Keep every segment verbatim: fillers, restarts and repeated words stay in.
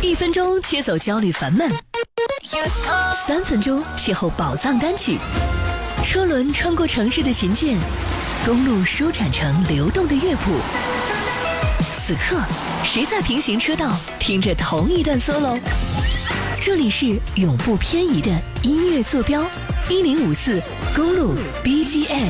一分钟切走焦虑烦闷，三分钟邂逅宝藏单曲。车轮穿过城市的琴键，公路舒展成流动的乐谱。此刻，谁在平行车道听着同一段 solo？ 这里是永不偏移的音乐坐标，一零五四公路 B G M。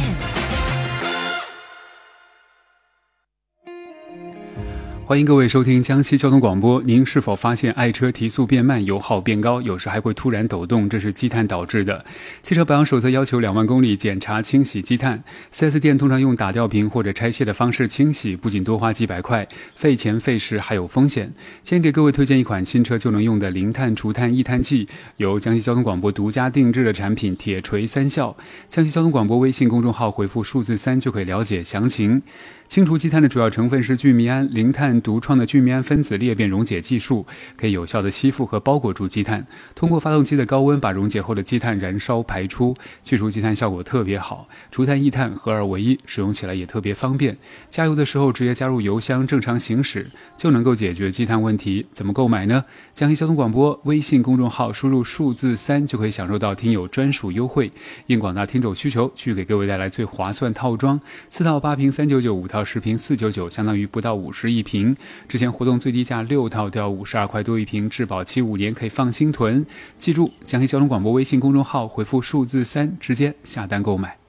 欢迎各位收听江西交通广播。您是否发现爱车提速变慢，油耗变高，有时还会突然抖动？这是积碳导致的。汽车保养手册要求两万公里检查清洗积碳， 四 S 店通常用打吊瓶或者拆卸的方式清洗，不仅多花几百块，费钱费时还有风险。今天给各位推荐一款新车就能用的零碳除碳抑碳剂，由江西交通广播独家定制的产品铁锤三效。江西交通广播微信公众号回复数字三就可以了解详情。清除积碳的主要成分是聚醚胺，零碳独创的聚醚胺分子裂变溶解技术可以有效的吸附和包裹住积碳，通过发动机的高温把溶解后的积碳燃烧排出，去除积碳效果特别好，除碳抑碳合二为一，使用起来也特别方便。加油的时候直接加入油箱正常行驶就能够解决积碳问题。怎么购买呢？江西交通广播微信公众号输入数字三就可以享受到听友专属优惠，应广大听众需求去给各位带来最划算套装，四套八瓶三九九，五套十瓶四九九，相当于不到五十一瓶。之前活动最低价六套都要五十二块多一瓶，质保期五年，可以放心囤。记住，江西交通广播微信公众号回复数字三，直接下单购买。